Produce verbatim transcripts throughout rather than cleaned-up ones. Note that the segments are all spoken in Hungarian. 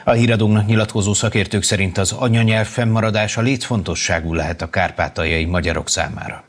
A híradónknak nyilatkozó szakértők szerint az anyanyelv fennmaradása létfontosságú lehet a kárpátaljai magyarok számára.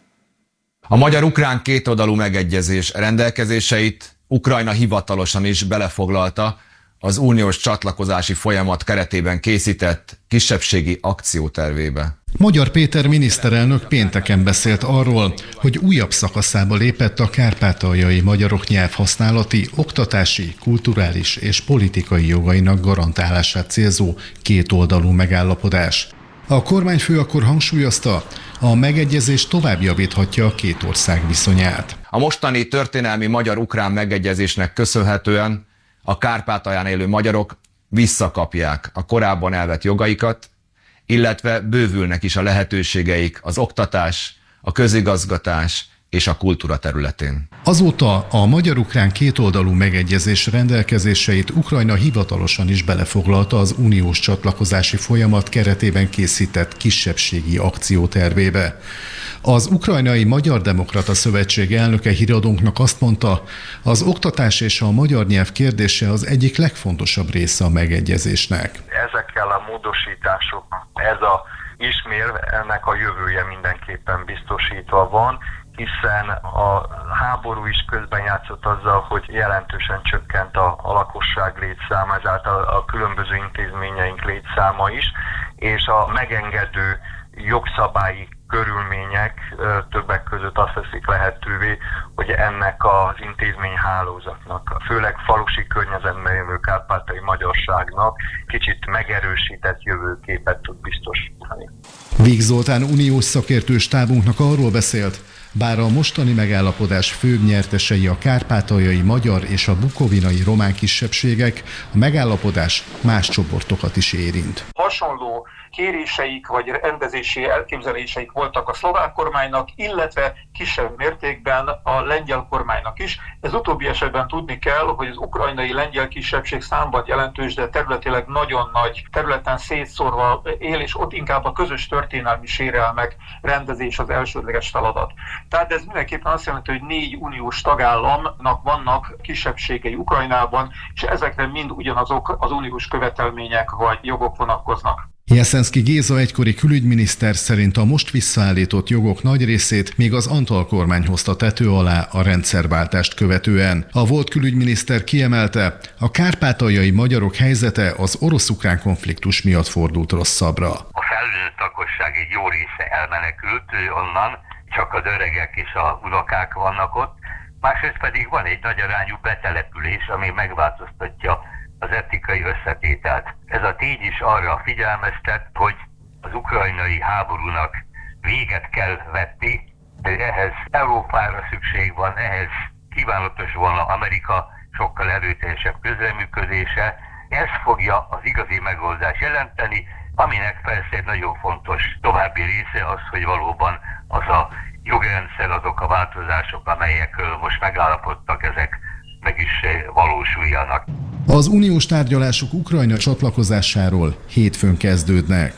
A magyar-ukrán kétoldalú megegyezés rendelkezéseit Ukrajna hivatalosan is belefoglalta az uniós csatlakozási folyamat keretében készített kisebbségi akciótervébe. Magyar Péter miniszterelnök pénteken beszélt arról, hogy újabb szakaszába lépett a kárpátaljai magyarok nyelvhasználati, oktatási, kulturális és politikai jogainak garantálását célzó kétoldalú megállapodás. A kormányfő akkor hangsúlyozta, a megegyezés tovább javíthatja a két ország viszonyát. A mostani történelmi magyar-ukrán megegyezésnek köszönhetően a Kárpátalján élő magyarok visszakapják a korábban elvett jogaikat, illetve bővülnek is a lehetőségeik az oktatás, a közigazgatás és a kultúra területén. Azóta a magyar-ukrán kétoldalú megegyezés rendelkezéseit Ukrajna hivatalosan is belefoglalta az uniós csatlakozási folyamat keretében készített kisebbségi akciótervébe. Az Ukrajnai Magyar Demokrata Szövetség elnöke híradónknak azt mondta, az oktatás és a magyar nyelv kérdése az egyik legfontosabb része a megegyezésnek. Ezekkel a módosításoknak ez a ismérv, ennek a jövője mindenképpen biztosítva van, hiszen a háború is közben játszott azzal, hogy jelentősen csökkent a, a lakosság létszáma, ezáltal a különböző intézményeink létszáma is, és a megengedő jogszabályi körülmények többek között azt teszik lehetővé, hogy ennek az intézményhálózatnak, főleg falusi környezetben élő kárpátaljai magyarságnak kicsit megerősített jövőképet tud biztosítani. Víg Zoltán uniós szakértő stábunknak arról beszélt, bár a mostani megállapodás főbb nyertesei a kárpátaljai magyar és a bukovinai román kisebbségek, a megállapodás más csoportokat is érint. Hasonló kéréseik vagy rendezési elképzeléseik voltak a szlovák kormánynak, illetve kisebb mértékben a lengyel kormánynak is. Ez utóbbi esetben tudni kell, hogy az ukrajnai lengyel kisebbség számban jelentős, de területileg nagyon nagy területen szétszórva él, és ott inkább a közös történelmi sérelmek rendezés az elsődleges feladat. Tehát ez mindenképpen azt jelenti, hogy négy uniós tagállamnak vannak kisebbségei Ukrajnában, és ezekre mind ugyanazok az uniós követelmények vagy jogok vonatkoznak. Jeszenszky Géza egykori külügyminiszter szerint a most visszaállított jogok nagy részét még az Antall kormány hozta tető alá a rendszerváltást követően. A volt külügyminiszter kiemelte, a kárpátaljai magyarok helyzete az orosz-ukrán konfliktus miatt fordult rosszabbra. A felnőtt lakosság egy jó része elmenekült onnan, csak az öregek és a unokák vannak ott. Másrészt pedig van egy nagy arányú betelepülés, ami megváltoztatja az etnikai összetételt. Ez a tény is arra figyelmeztet, hogy az ukrajnai háborúnak véget kell vetni, de ehhez Európára szükség van, ehhez kívánatos volna Amerika sokkal erőteljesebb közreműködése. Ez fogja az igazi megoldást jelenteni, aminek persze egy nagyon fontos további része az, hogy valóban az a jogrendszer, azok a változások, amelyekről most megállapodtak, ezek meg is valósuljanak. Az uniós tárgyalások Ukrajna csatlakozásáról hétfőn kezdődnek.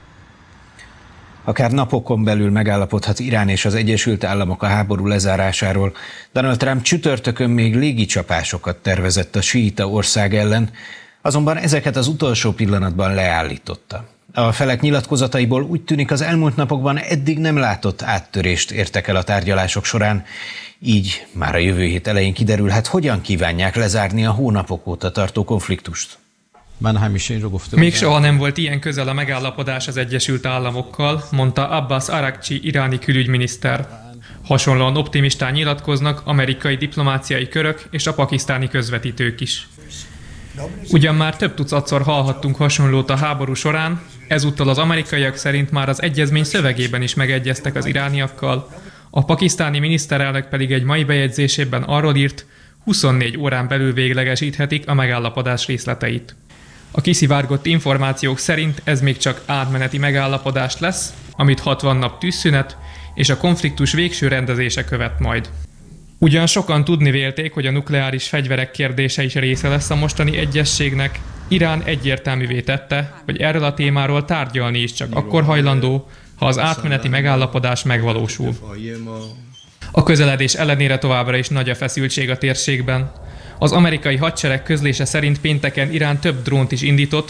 Akár napokon belül megállapodhat Irán és az Egyesült Államok a háború lezárásáról. Donald Trump csütörtökön még légicsapásokat tervezett a síita ország ellen, azonban ezeket az utolsó pillanatban leállította. A felek nyilatkozataiból úgy tűnik, az elmúlt napokban eddig nem látott áttörést értek el a tárgyalások során, így már a jövő hét elején kiderülhet, hogyan kívánják lezárni a hónapok óta tartó konfliktust. Még soha nem volt ilyen közel a megállapodás az Egyesült Államokkal, mondta Abbas Araghchi iráni külügyminiszter. Hasonlóan optimistán nyilatkoznak amerikai diplomáciai körök és a pakisztáni közvetítők is. Ugyan már több tucatszor hallhattunk hasonlót a háború során, ezúttal az amerikaiak szerint már az egyezmény szövegében is megegyeztek az irániakkal, a pakisztáni miniszterelnök pedig egy mai bejegyzésében arról írt, huszonnégy órán belül véglegesíthetik a megállapodás részleteit. A kiszivárgott információk szerint ez még csak átmeneti megállapodás lesz, amit hatvan nap tűzszünet, és a konfliktus végső rendezése követ majd. Ugyan sokan tudni vélték, hogy a nukleáris fegyverek kérdése is része lesz a mostani egyezségnek, Irán egyértelművé tette, hogy erről a témáról tárgyalni is csak akkor hajlandó, ha az átmeneti megállapodás megvalósul. A közeledés ellenére továbbra is nagy a feszültség a térségben. Az amerikai hadsereg közlése szerint pénteken Irán több drónt is indított,